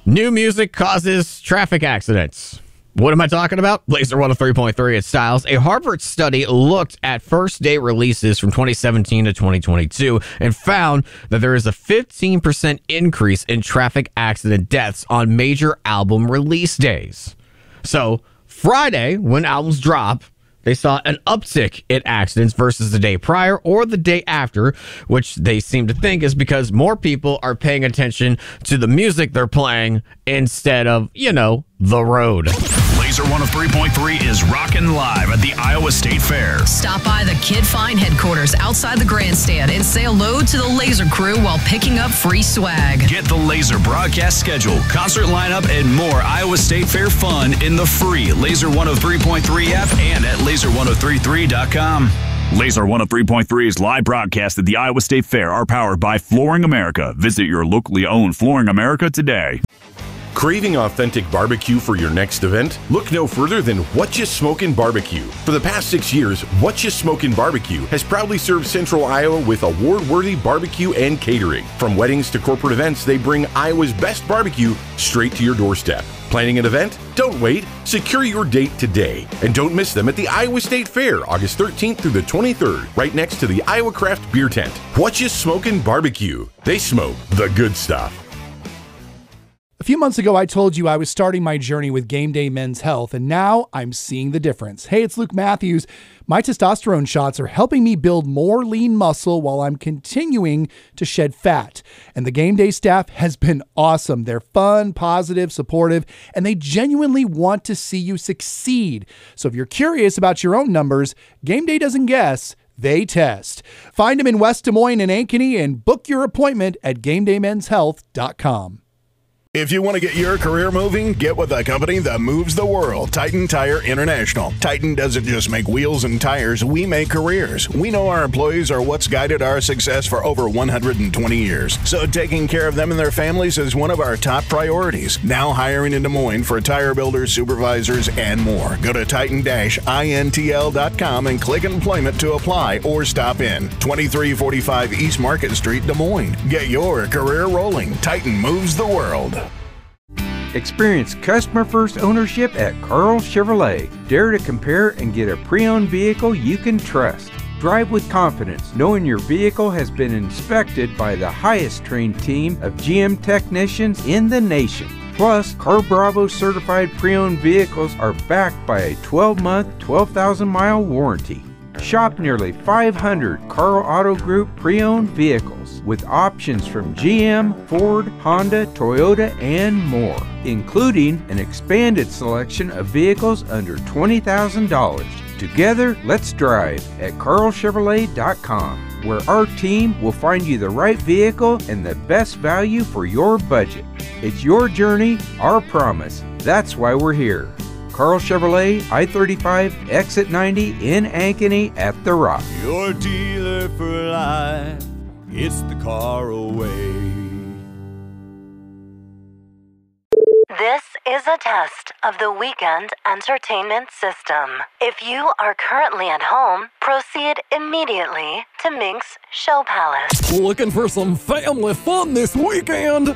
New music causes traffic accidents. What am I talking about? Laser 103.3 at Styles. A Harvard study looked at first-day releases from 2017 to 2022 and found that there is a 15% increase in traffic accident deaths on major album release days. So, Friday, when albums drop, they saw an uptick in accidents versus the day prior or the day after, which they seem to think is because more people are paying attention to the music they're playing instead of, the road. Laser 103.3 is rocking live at the Iowa State Fair. Stop by the Kid Fine headquarters outside the grandstand and say hello to the Laser crew while picking up free swag. Get the Laser broadcast schedule, concert lineup, and more Iowa State Fair fun in the free Laser 103.3 app and at laser1033.com. Laser 103.3's live broadcast at the Iowa State Fair are powered by Flooring America. Visit your locally owned Flooring America today. Craving authentic barbecue for your next event? Look no further than What You Smokin' Barbecue. For the past 6 years, What You Smokin' Barbecue has proudly served Central Iowa with award-worthy barbecue and catering. From weddings to corporate events, they bring Iowa's best barbecue straight to your doorstep. Planning an event? Don't wait. Secure your date today. And don't miss them at the Iowa State Fair, August 13th through the 23rd, right next to the Iowa Craft Beer Tent. What You Smokin' Barbecue. They smoke the good stuff. A few months ago, I told you I was starting my journey with Game Day Men's Health, and now I'm seeing the difference. Hey, it's Luke Matthews. My testosterone shots are helping me build more lean muscle while I'm continuing to shed fat. And the Game Day staff has been awesome. They're fun, positive, supportive, and they genuinely want to see you succeed. So if you're curious about your own numbers, Game Day doesn't guess. They test. Find them in West Des Moines and Ankeny and book your appointment at GameDayMen'sHealth.com. If you want to get your career moving, get with a company that moves the world, Titan Tire International. Titan doesn't just make wheels and tires, we make careers. We know our employees are what's guided our success for over 120 years. So taking care of them and their families is one of our top priorities. Now hiring in Des Moines for tire builders, supervisors, and more. Go to titan-intl.com and click employment to apply or stop in. 2345 East Market Street, Des Moines. Get your career rolling. Titan moves the world. Experience customer-first ownership at Carl Chevrolet. Dare to compare and get a pre-owned vehicle you can trust. Drive with confidence, knowing your vehicle has been inspected by the highest trained team of GM technicians in the nation. Plus, Car Bravo certified pre-owned vehicles are backed by a 12-month, 12,000-mile warranty. Shop nearly 500 Carl Auto Group pre-owned vehicles with options from GM, Ford, Honda, Toyota, and more, including an expanded selection of vehicles under $20,000. Together, let's drive at carlchevrolet.com, where our team will find you the right vehicle and the best value for your budget. It's your journey, our promise. That's why we're here. Carl Chevrolet, I-35, Exit 90 in Ankeny at The Rock. Your dealer for life, it's the Carlway. This is a test of the weekend entertainment system. If you are currently at home, proceed immediately to Mink's Show Palace. Looking for some family fun this weekend?